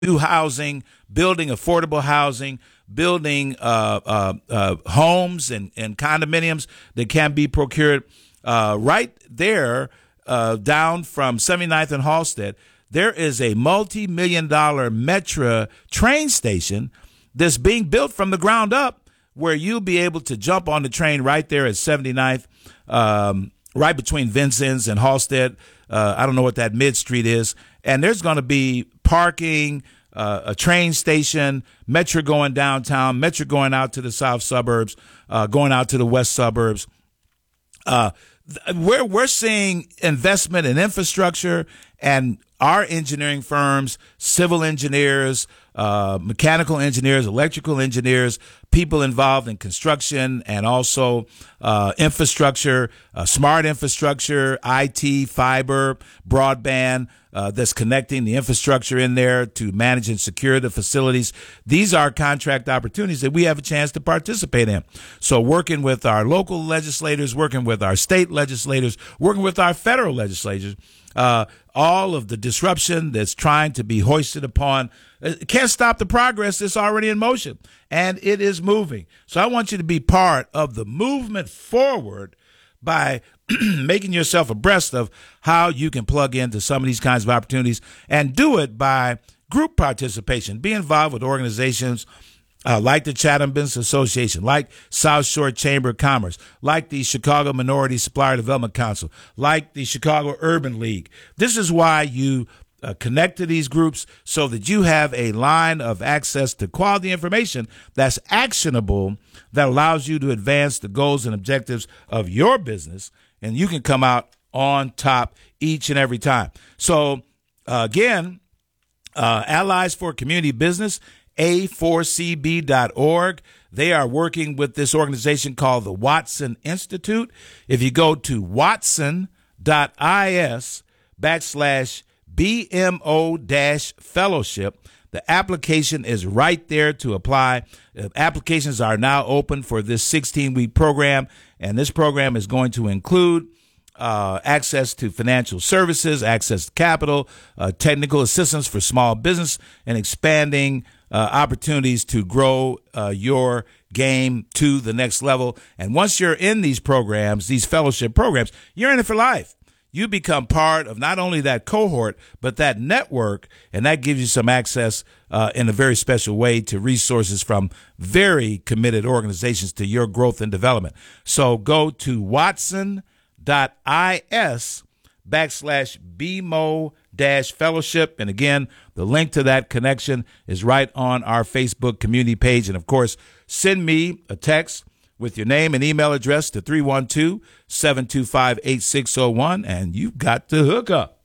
new housing, building affordable housing, building homes and condominiums that can be procured right there down from 79th and Halstead. There is a multi-million-dollar Metra train station that's being built from the ground up where you'll be able to jump on the train right there at 79th, right between Vincennes and Halstead. I don't know what that mid-street is. And there's going to be parking, a train station, Metro going downtown, Metro going out to the south suburbs, going out to the west suburbs. We're seeing investment in infrastructure, and our engineering firms, civil engineers, mechanical engineers, electrical engineers, people involved in construction and also infrastructure, smart infrastructure, IT, fiber, broadband, that's connecting the infrastructure in there to manage and secure the facilities. These are contract opportunities that we have a chance to participate in. So working with our local legislators, working with our state legislators, working with our federal legislators, all of the disruption that's trying to be hoisted upon can't stop the progress that's already in motion, and it is moving. So I want you to be part of the movement forward by making yourself abreast of how you can plug into some of these kinds of opportunities, and do it by group participation. Be involved with organizations like the Chatham Business Association, like South Shore Chamber of Commerce, like the Chicago Minority Supplier Development Council, like the Chicago Urban League. This is why you connect to these groups, so that you have a line of access to quality information that's actionable, that allows you to advance the goals and objectives of your business, and you can come out on top each and every time. So again, Allies for Community Business, A4CB.org. They are working with this organization called the Watson Institute. If you go to watson.is/BMO-fellowship, the application is right there to apply. Applications are now open for this 16-week program, and this program is going to include access to financial services, access to capital, technical assistance for small business, and expanding opportunities to grow your game to the next level. And once you're in these programs, these fellowship programs, you're in it for life. You become part of not only that cohort, but that network, and that gives you some access in a very special way to resources from very committed organizations to your growth and development. So go to watson.is/BMO-fellowship. And again, the link to that connection is right on our Facebook community page. And of course, send me a text with your name and email address to 312-725-8601, and you've got to hook up.